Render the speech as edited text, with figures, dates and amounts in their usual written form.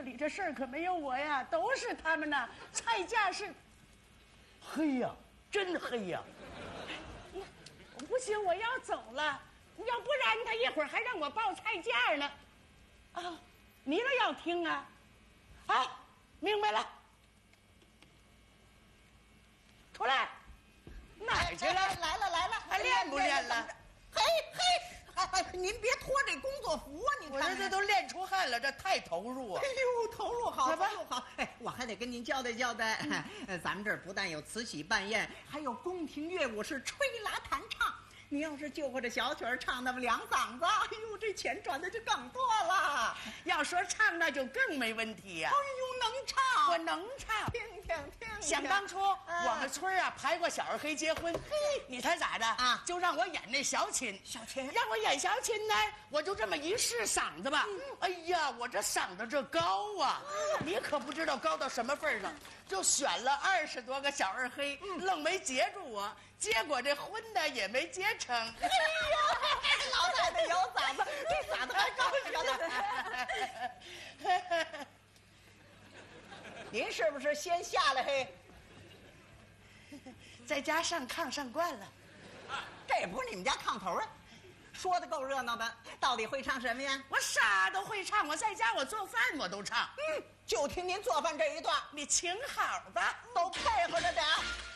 子里这事儿可没有我呀，都是他们呐。菜价是黑呀，真黑呀！ 不行，我要走了，要不然他一会儿还让我报菜价呢。啊，你了要听啊？好，明白了。出来，哪儿去了？ 来了， 还练不练了？ 嘿，您别脱这工作服啊！你看， 我这都练出汗了，这太投入啊！ 哎呦，投入好，投入好！哎，我还得跟您交代交代，咱们这儿不但有慈禧办宴，还有宫廷乐舞是吹拉弹唱。你要是就会这小曲儿唱那么2嗓子，哎呦，这钱赚的就更多了。 要说唱那就更没问题呀。 哎呦，能唱， 我能唱。 听。 想当初我们村啊排过小二黑结婚，你猜咋的啊？ 就让我演那小琴，让我演小琴呢，我就这么一试嗓子吧。哎呀，我这嗓子这高啊，你可不知道高到什么份上，就选了20多个小二黑，愣没接住我。结果这婚呢也没结成。哎呀，老太太有嗓子，这嗓子还高呢。您是不是先下来嘿？ 在家上炕上惯了， 这也不是你们家炕头啊！说的够热闹的，到底会唱什么呀？ 我啥都会唱，我在家我做饭我都唱。 就听您做饭这一段， 你请好吧， 都配合着点。